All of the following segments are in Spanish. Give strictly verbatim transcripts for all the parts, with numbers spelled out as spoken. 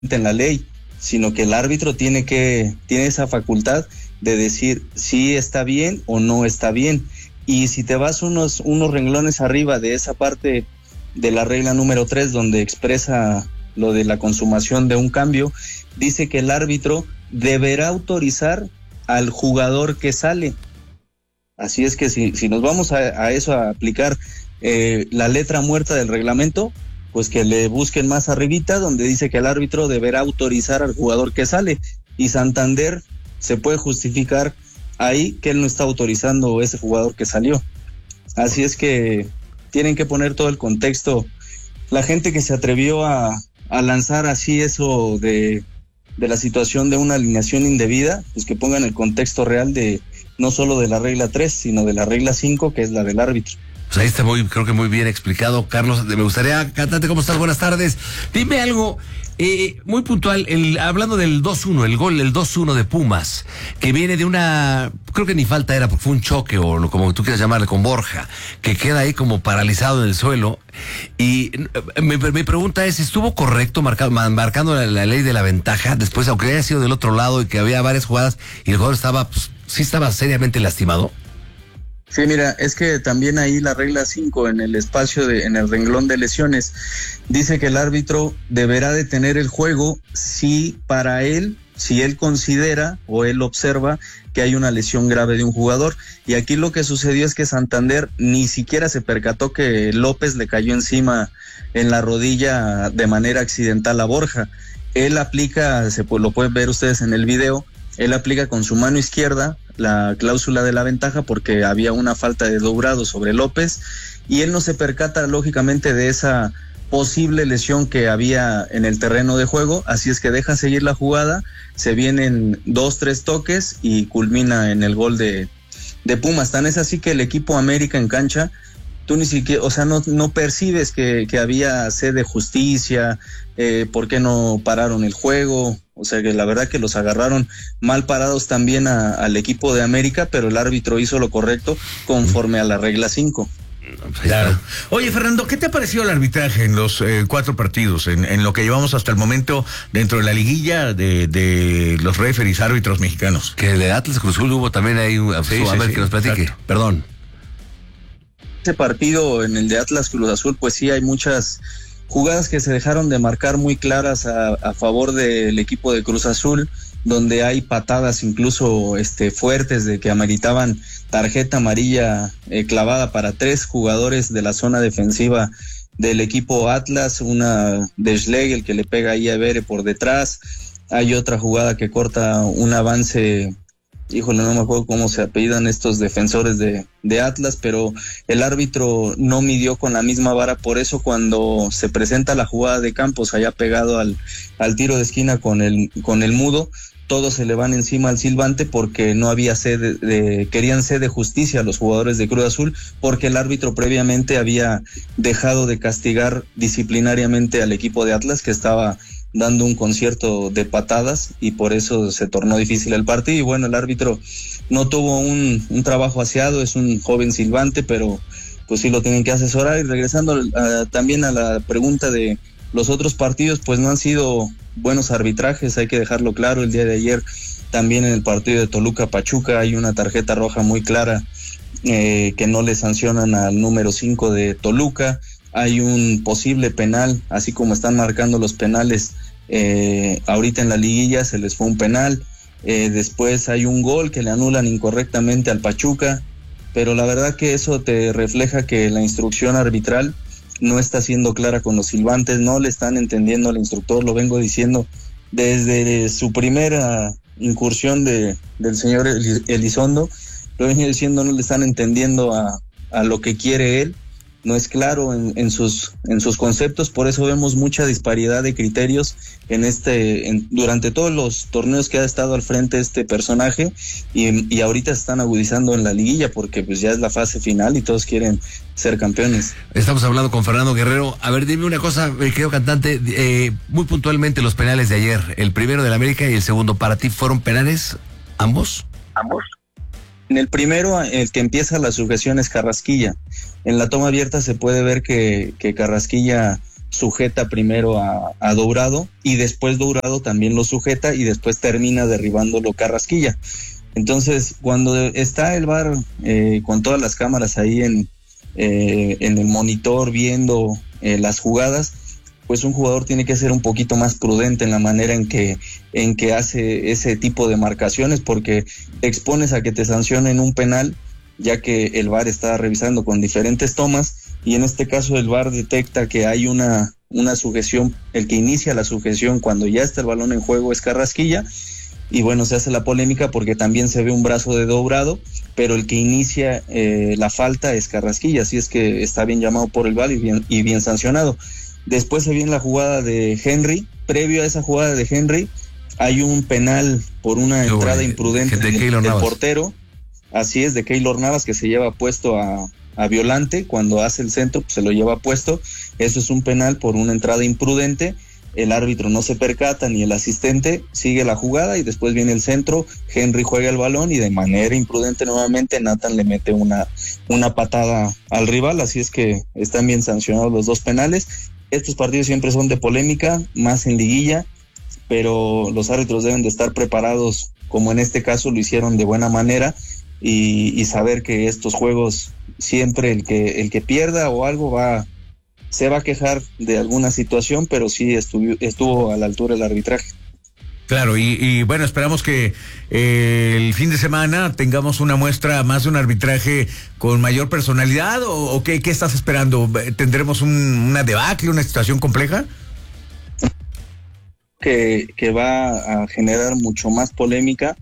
en la ley, sino que el árbitro tiene que, tiene esa facultad de decir si está bien o no está bien. Y si te vas unos, unos renglones arriba de esa parte de la regla número tres, donde expresa lo de la consumación de un cambio, dice que el árbitro deberá autorizar al jugador que sale. Así es que si, si nos vamos a, a eso, a aplicar eh, la letra muerta del reglamento, pues que le busquen más arribita, donde dice que el árbitro deberá autorizar al jugador que sale, y Santander se puede justificar ahí que él no está autorizando ese jugador que salió. Así es que tienen que poner todo el contexto. La gente que se atrevió a, a lanzar así eso de, de la situación de una alineación indebida, pues que pongan el contexto real de no solo de la regla tres, sino de la regla cinco, que es la del árbitro. Pues ahí está muy, creo que muy bien explicado, Carlos. Me gustaría, cantante, ¿cómo estás? Buenas tardes. Dime algo eh, muy puntual, el, hablando del dos uno, el gol, el dos uno de Pumas, que viene de una, creo que ni falta era, porque fue un choque, o lo, como tú quieras llamarle, con Borja, que queda ahí como paralizado en el suelo. Y mi, mi pregunta es, ¿estuvo correcto marcado, marcando la, la ley de la ventaja? Después, aunque haya sido del otro lado y que había varias jugadas, y el jugador estaba, pues, sí estaba seriamente lastimado. Sí, mira, es que también ahí la regla cinco, en el espacio, de, en el renglón de lesiones, dice que el árbitro deberá detener el juego si para él, si él considera o él observa que hay una lesión grave de un jugador. Y aquí lo que sucedió es que Santander ni siquiera se percató que López le cayó encima en la rodilla de manera accidental a Borja. Él aplica, se lo pueden ver ustedes en el video, él aplica con su mano izquierda la cláusula de la ventaja porque había una falta de doblado sobre López, y él no se percata lógicamente de esa posible lesión que había en el terreno de juego, así es que deja seguir la jugada, se vienen dos, tres toques y culmina en el gol de, de Pumas. Tan es así que el equipo América en cancha, tú ni siquiera, o sea, no, no percibes que, que había sed de justicia, eh, por qué no pararon el juego. O sea que la verdad que los agarraron mal parados también a, al equipo de América, pero el árbitro hizo lo correcto conforme a la regla cinco. Claro. Oye, Fernando, ¿qué te ha parecido el arbitraje en los eh, cuatro partidos, en, en lo que llevamos hasta el momento dentro de la liguilla de, de los referees árbitros mexicanos? Que de Atlas Cruz Azul hubo también ahí, sí, sí, a ver, sí, que nos platique. Exacto. Perdón. Ese partido, en el de Atlas Cruz Azul, pues sí hay muchas jugadas que se dejaron de marcar muy claras a, a favor del equipo de Cruz Azul, donde hay patadas incluso este, fuertes de que ameritaban tarjeta amarilla eh, clavada para tres jugadores de la zona defensiva del equipo Atlas, una de Schlegel que le pega ahí a Bere por detrás, hay otra jugada que corta un avance, híjole, no me acuerdo cómo se apellidan estos defensores de, de Atlas, pero el árbitro no midió con la misma vara. Por eso cuando se presenta la jugada de Campos allá pegado al, al tiro de esquina con el, con el mudo, todos se le van encima al silbante porque no había sed de, de, querían sed de justicia a los jugadores de Cruz Azul, porque el árbitro previamente había dejado de castigar disciplinariamente al equipo de Atlas, que estaba dando un concierto de patadas, y por eso se tornó difícil el partido. Y bueno, el árbitro no tuvo un, un trabajo aseado, es un joven silbante, pero pues sí lo tienen que asesorar. Y regresando uh, también a la pregunta de los otros partidos, pues no han sido buenos arbitrajes, hay que dejarlo claro. El día de ayer también en el partido de Toluca Pachuca hay una tarjeta roja muy clara eh, que no le sancionan al número cinco de Toluca. Hay un posible penal, así como están marcando los penales eh, ahorita en la liguilla, se les fue un penal. Eh, después hay un gol que le anulan incorrectamente al Pachuca, pero la verdad que eso te refleja que la instrucción arbitral no está siendo clara con los silbantes, no le están entendiendo al instructor. Lo vengo diciendo desde su primera incursión de, del señor Elizondo, lo vengo diciendo, no le están entendiendo a, a lo que quiere él. No es claro en, en sus en sus conceptos, por eso vemos mucha disparidad de criterios en este en, durante todos los torneos que ha estado al frente este personaje, y, y ahorita se están agudizando en la liguilla porque pues ya es la fase final y todos quieren ser campeones. Estamos hablando con Fernando Guerrero. A ver, dime una cosa, mi querido cantante, eh, muy puntualmente los penales de ayer, el primero del América y el segundo, ¿para ti fueron penales ambos? Ambos. En el primero, el que empieza la sujeción es Carrasquilla. En la toma abierta se puede ver que, que Carrasquilla sujeta primero a, a Dourado y después Dourado también lo sujeta y después termina derribándolo Carrasquilla. Entonces, cuando está el V A R eh, con todas las cámaras ahí en, eh, en el monitor viendo eh, las jugadas, pues un jugador tiene que ser un poquito más prudente en la manera en que, en que hace ese tipo de marcaciones, porque te expones a que te sancionen un penal, ya que el V A R está revisando con diferentes tomas, y en este caso el V A R detecta que hay una, una sujeción, el que inicia la sujeción cuando ya está el balón en juego es Carrasquilla, y bueno, se hace la polémica porque también se ve un brazo de Dourado, pero el que inicia eh, la falta es Carrasquilla, así es que está bien llamado por el V A R y bien, y bien sancionado. Después se viene la jugada de Henry. Previo a esa jugada de Henry hay un penal por una Yo, entrada eh, imprudente de del, del Navas. portero, así es, de Keylor Navas, que se lleva puesto a, a Violante cuando hace el centro, pues se lo lleva puesto. Eso es un penal por una entrada imprudente. El árbitro no se percata ni el asistente, sigue la jugada y después viene el centro, Henry juega el balón y de manera imprudente nuevamente Nathan le mete una, una patada al rival, así es que están bien sancionados los dos penales. Estos partidos siempre son de polémica, más en liguilla, pero los árbitros deben de estar preparados, como en este caso lo hicieron de buena manera, y, y saber que estos juegos siempre el que, el que pierda o algo va, se va a quejar de alguna situación, pero sí estuvo, estuvo a la altura el arbitraje. Claro, y, y bueno, esperamos que eh, el fin de semana tengamos una muestra más de un arbitraje con mayor personalidad, o, o qué, qué estás esperando. ¿Tendremos un, una debacle, una situación compleja? Que, que va a generar mucho más polémica,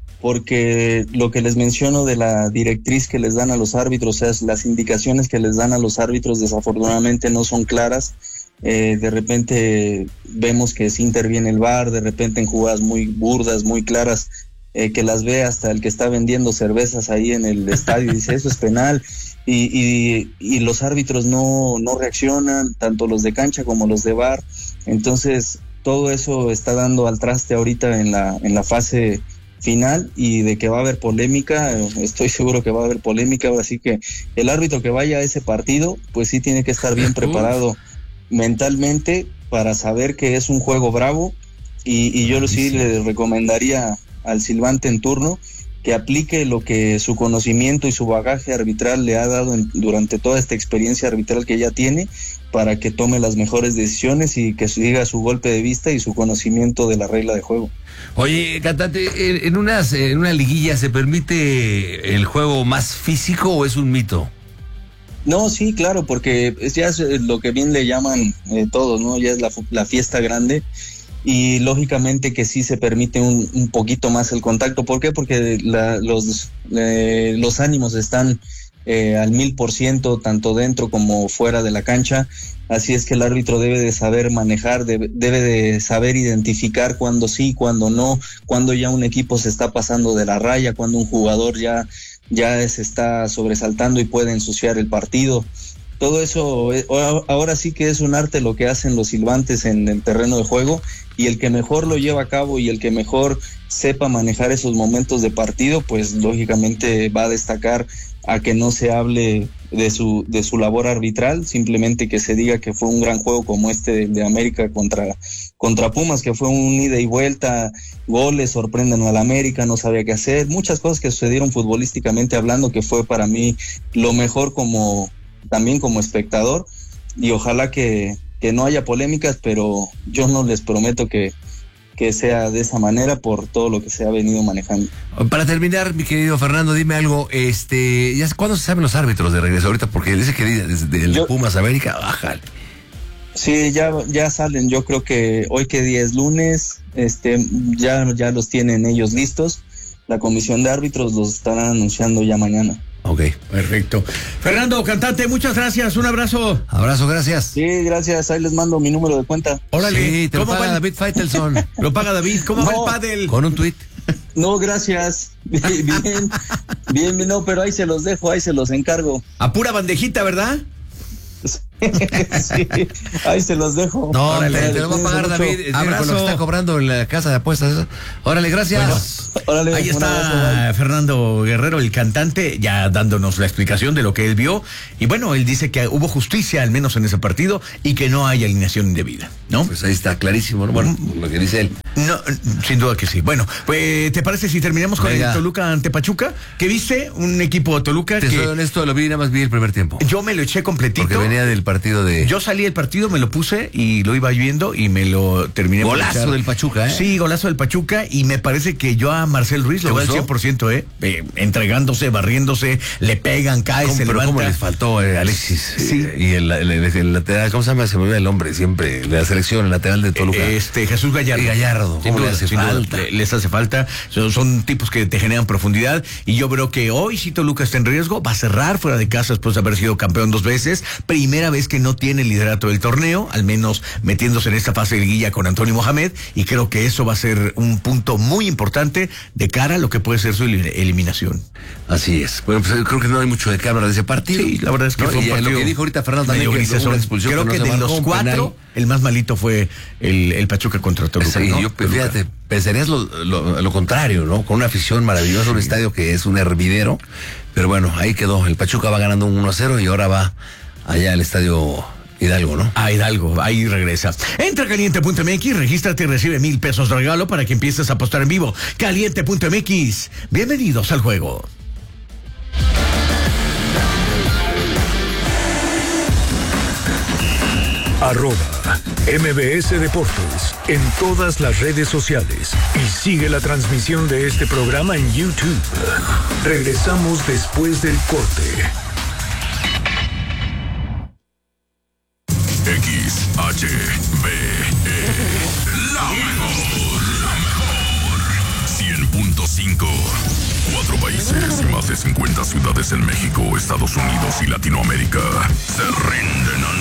porque lo que les menciono de la directriz que les dan a los árbitros, o sea, las indicaciones que les dan a los árbitros desafortunadamente no son claras. Eh, de repente vemos que sí interviene el V A R, de repente en jugadas muy burdas, muy claras, eh, que las ve hasta el que está vendiendo cervezas ahí en el estadio y dice eso es penal, y, y, y los árbitros no, no reaccionan, tanto los de cancha como los de V A R. Entonces todo eso está dando al traste ahorita en la, en la fase final, y de que va a haber polémica, estoy seguro que va a haber polémica. Ahora sí que el árbitro que vaya a ese partido pues sí tiene que estar bien preparado mentalmente para saber que es un juego bravo, y, y yo sí le recomendaría al silbante en turno que aplique lo que su conocimiento y su bagaje arbitral le ha dado en, durante toda esta experiencia arbitral que ya tiene, para que tome las mejores decisiones y que siga su golpe de vista y su conocimiento de la regla de juego. Oye, cantante, ¿en, unas, en una liguilla se permite el juego más físico o es un mito? No, sí, claro, porque ya es lo que bien le llaman eh, todos, ¿no? Ya es la, la fiesta grande, y lógicamente que sí se permite un, un poquito más el contacto. ¿Por qué? Porque la, los, eh, los ánimos están eh, al mil por ciento, tanto dentro como fuera de la cancha, así es que el árbitro debe de saber manejar, debe, debe de saber identificar cuando sí, cuando no, cuando ya un equipo se está pasando de la raya, cuando un jugador ya, ya se está sobresaltando y puede ensuciar el partido. Todo eso, ahora sí que es un arte lo que hacen los silbantes en el terreno de juego, y el que mejor lo lleva a cabo y el que mejor sepa manejar esos momentos de partido, pues lógicamente va a destacar a que no se hable de su de su labor arbitral, simplemente que se diga que fue un gran juego como este de, de América contra, contra Pumas, que fue un ida y vuelta, goles, sorprenden al América, no sabía qué hacer, muchas cosas que sucedieron futbolísticamente hablando, que fue para mí lo mejor como también como espectador, y ojalá que, que no haya polémicas, pero yo no les prometo que, que sea de esa manera por todo lo que se ha venido manejando. Para terminar, mi querido Fernando, dime algo, este, ¿ya cuándo se saben los árbitros de regreso ahorita? Porque dice que desde el yo, Pumas América, bájale. Sí, ya, ya salen, yo creo que hoy que día es lunes, este, ya, ya los tienen ellos listos, la comisión de árbitros los estarán anunciando ya mañana. Ok, perfecto. Fernando, cantante, muchas gracias, un abrazo. Abrazo, gracias. Sí, gracias, ahí les mando mi número de cuenta. Órale, sí, te lo paga va? David Faitelson. Lo paga David, ¿cómo no, va el pádel? Con un tuit. No, gracias. Bien, bien, bien, no, pero ahí se los dejo, ahí se los encargo. A pura bandejita, ¿verdad? Sí, ahí se los dejo. No, Órale, te, te lo va a pagar David. Abrazo. Con lo que está cobrando en la casa de apuestas. Órale, gracias. Bueno, órale, ahí está abrazo, Fernando Guerrero, el cantante, ya dándonos la explicación de lo que él vio. Y bueno, él dice que hubo justicia, al menos en ese partido, y que no hay alineación indebida, ¿no? Pues ahí está clarísimo, ¿no? Bueno, lo que dice él. No, sin duda que sí. Bueno, pues, ¿te parece si terminamos con Venga. el Toluca ante Pachuca? ¿Qué viste? Un equipo de Toluca Te que soy honesto, lo vi, nada más vi el primer tiempo. yo me lo eché completito. Porque venía del partido de... Yo salí del partido, me lo puse y lo iba viendo y me lo terminé. por Golazo echar. del Pachuca, ¿eh? Sí, golazo del Pachuca, y me parece que yo a Marcel Ruiz lo ¿Te veo al gustó? cien por ciento, ¿eh? eh entregándose, barriéndose, le pegan, cae, ¿Cómo, se pero levanta. ¿cómo les faltó eh, Alexis? Sí. Eh, y el, el, el, el lateral, ¿cómo se llama? Se me olvida el nombre siempre, de la selección, el lateral de Toluca. Este, Jesús Gallardo. Y Gallardo, Sin ¿cómo duda, le hace sin duda, falta? le- les hace falta. Son, son tipos que te generan profundidad, y yo creo que hoy si Toluca está en riesgo, va a cerrar fuera de casa después de haber sido campeón dos veces. Primera vez que no tiene el liderato del torneo, al menos metiéndose en esta fase de liguilla con Antonio Mohamed, y creo que eso va a ser un punto muy importante de cara a lo que puede ser su elim- eliminación. Así es. Bueno, pues creo que no hay mucho de qué hablar de ese partido. Sí, la verdad es que ¿no? fue un Y, eh, partido lo que dijo ahorita Fernando también, medio que grisesón. hubo una expulsión Creo que que no se de marcó, los un cuatro, penal. el más malito fue el, el Pachuca contra Toluca. Sí, ¿no? yo, Toluca. fíjate, pensarías lo, lo, lo contrario, ¿no? Con una afición maravillosa, un estadio que es un hervidero, pero bueno, ahí quedó. El Pachuca va ganando un uno a cero y ahora va allá al estadio Hidalgo, ¿no? A Hidalgo, ahí regresa. Entra a caliente punto m x, regístrate y recibe mil pesos de regalo para que empieces a apostar en vivo. caliente punto m x, bienvenidos al juego. Arroba M B S Deportes en todas las redes sociales y sigue la transmisión de este programa en YouTube. Regresamos después del corte. X H B E, la mejor, la mejor. cien punto cinco. Cuatro países y más de cincuenta ciudades en México, Estados Unidos y Latinoamérica se rinden ante